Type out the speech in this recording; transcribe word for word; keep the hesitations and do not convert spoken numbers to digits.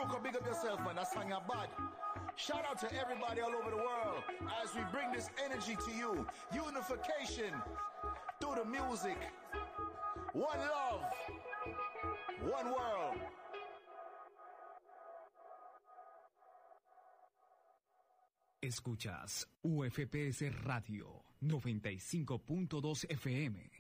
Truco, big up yourself, man. That song you're bad. Shout out to everybody all over the world as we bring this energy to you. Unification through the music. One love. One world. Escuchas U F P S Radio noventa y cinco punto dos F M.